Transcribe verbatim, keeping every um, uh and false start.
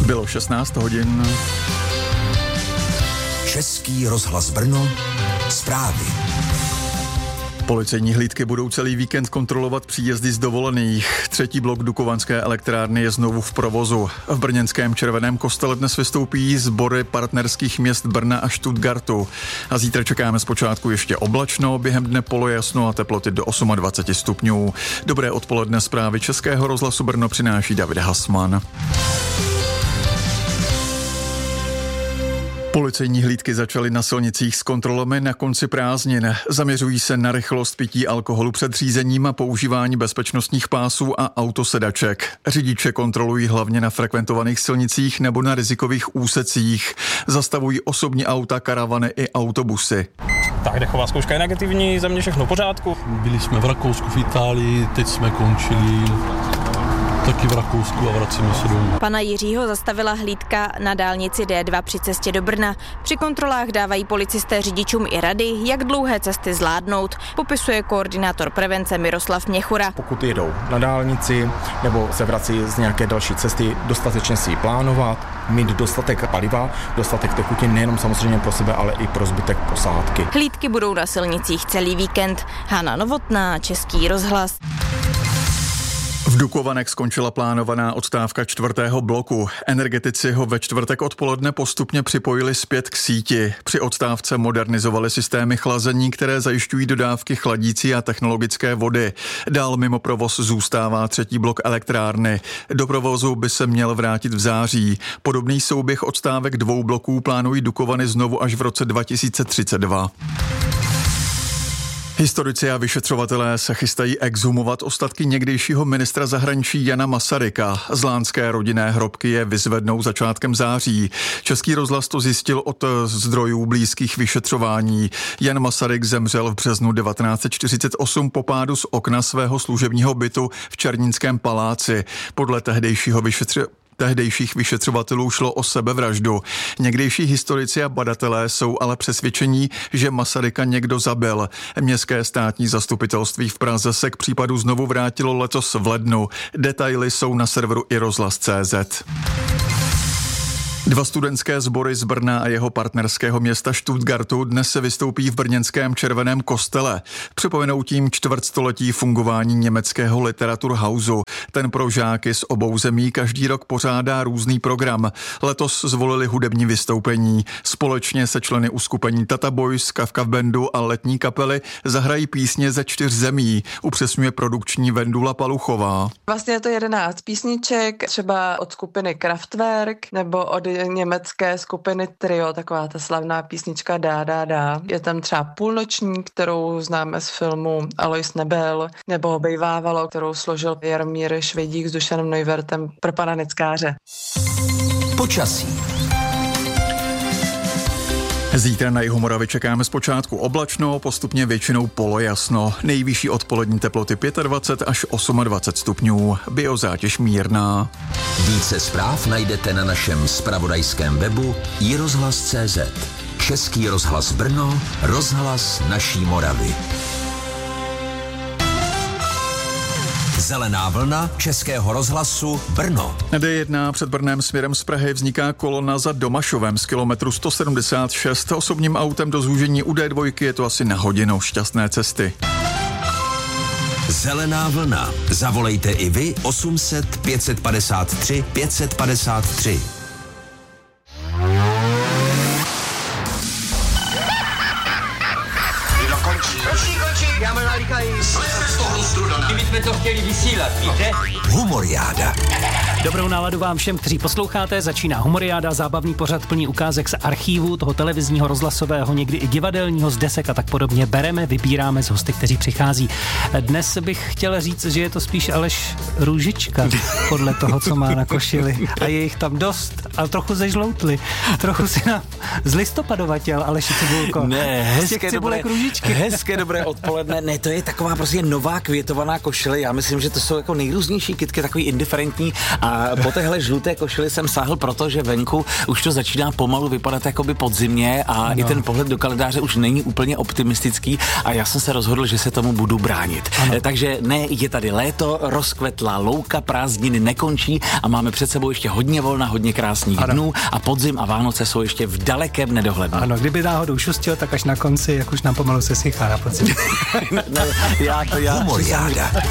Bylo šestnáct hodin. Český rozhlas Brno, zprávy. Policejní hlídky budou celý víkend kontrolovat příjezdy z dovolených. Třetí blok Dukovanské elektrárny je znovu v provozu. V brněnském Červeném kostele dnes vystoupí sbory partnerských měst Brna a Stuttgartu. A zítra čekáme zpočátku ještě oblačno, během dne polojasno a teploty do dvacet osm stupňů. Dobré odpoledne, zprávy Českého rozhlasu Brno přináší David Hasman. Policejní hlídky začaly na silnicích s kontrolami na konci prázdnin. Zaměřují se na rychlost pití alkoholu před řízením a používání bezpečnostních pásů a autosedaček. Řidiče kontrolují hlavně na frekventovaných silnicích nebo na rizikových úsecích. Zastavují osobní auta, karavany i autobusy. Tak, dechová zkouška je negativní, za mě všechno v pořádku. Byli jsme v Rakousku, v Itálii, teď jsme končili taky v Rakousku a vracíme se domů. Pana Jiřího zastavila hlídka na dálnici D dva při cestě do Brna. Při kontrolách dávají policisté řidičům i rady, jak dlouhé cesty zvládnout, popisuje koordinátor prevence Miroslav Měchura. Pokud jedou na dálnici nebo se vrací z nějaké další cesty, dostatečně si ji plánovat, mít dostatek paliva, dostatek tekutin nejenom samozřejmě pro sebe, ale i pro zbytek posádky. Hlídky budou na silnicích celý víkend. Hana Novotná, Český rozhlas. V Dukovanech skončila plánovaná odstávka čtvrtého bloku. Energetici ho ve čtvrtek odpoledne postupně připojili zpět k síti. Při odstávce modernizovali systémy chlazení, které zajišťují dodávky chladící a technologické vody. Dál mimo provoz zůstává třetí blok elektrárny. Do provozu by se měl vrátit v září. Podobný souběh odstávek dvou bloků plánují Dukovany znovu až v roce dva tisíce třicet dva. Historici a vyšetřovatelé se chystají exhumovat ostatky někdejšího ministra zahraničí Jana Masaryka. Zlánské rodinné hrobky je vyzvednou začátkem září. Český rozhlas to zjistil od zdrojů blízkých vyšetřování. Jan Masaryk zemřel v březnu devatenáct set čtyřicet osm po pádu z okna svého služebního bytu v Černínském paláci. Podle tehdejšího vyšetřování Tehdejších vyšetřovatelů šlo o sebevraždu. Někdejší historici a badatelé jsou ale přesvědčení, že Masaryka někdo zabil. Městské státní zastupitelství v Praze se k případu znovu vrátilo letos v lednu. Detaily jsou na serveru i rozhlas tečka cé zet. Dva studentské sbory z Brna a jeho partnerského města Stuttgartu dnes se vystoupí v brněnském Červeném kostele. Připomenou tím čtvrtstoletí fungování německého Literaturhausu. Ten pro žáky z obou zemí každý rok pořádá různý program. Letos zvolili hudební vystoupení. Společně se členy uskupení Tata Boys, Kafka Bandu a letní kapely zahrají písně ze čtyř zemí, upřesňuje produkční Vendula Paluchová. Vlastně je to jedenáct písniček, třeba od skupiny Kraftwerk nebo od německé skupiny Trio, taková ta slavná písnička Dá, dá, dá. Je tam třeba Půlnoční, kterou známe z filmu Alois Nebel, nebo Bejvávalo, kterou složil Jaromír Švejdík s Dušanem Neuwirtem pro pana Neckáře. Počasí. Zítra na jihu Moravy čekáme zpočátku oblačno, postupně většinou polojasno. Nejvyšší odpolední teploty dvacet pět až dvacet osm stupňů. Biozátěž mírná. Více zpráv najdete na našem zpravodajském webu i rozhlas tečka cé zet. Český rozhlas Brno, rozhlas naší Moravy. Zelená vlna Českého rozhlasu Brno. Na D jedna před Brnem směrem z Prahy vzniká kolona za Domašovem z kilometru sto sedmdesát šest. Osobním autem do zúžení u D dva je to asi na hodinu. Šťastné cesty. Zelená vlna. Zavolejte i vy osm set pět set padesát tři pět set padesát tři. Kdybychom to chtěli vysílat, víte? Humoriáda. Dobrou náladu vám všem, kteří posloucháte. Začíná Humoriáda, zábavný pořad plný ukázek z archívu, toho televizního, rozhlasového, někdy i divadelního, z desek a tak podobně. Bereme, vybíráme z hosty, kteří přichází. Dnes bych chtěl říct, že je to spíš Aleš Růžička, podle toho, co má na košili. A je jich tam dost, ale trochu zežloutli. Trochu si nám zlistopadovatěl, Aleši Cibulko. Ne, hezké dobré, hezké dobré odpoledne. Ne, to je taková prostě nová květovaná košile. Já myslím, že to jsou jako nejrůznější kytky, takový indiferentní a A po téhle žluté košili jsem sáhl, protože venku už to začíná pomalu vypadat jakoby podzimně a ano. i ten pohled do kalendáře už není úplně optimistický a já jsem se rozhodl, že se tomu budu bránit. Ano. Takže ne, je tady léto, rozkvetlá louka, prázdniny nekončí a máme před sebou ještě hodně volna, hodně krásných ano. dnů a podzim a Vánoce jsou ještě v dalekém nedohlednu. Ano, kdyby náhodou šustil, tak až na konci, jak už nám pomalu se sychá na podzim. ne, já to já. Humoriáda.